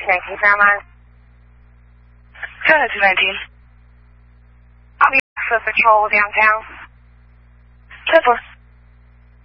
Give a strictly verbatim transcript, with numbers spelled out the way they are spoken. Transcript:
nineteen Fairmont. Go ahead, two nineteen. I'll be for patrol downtown. ten four.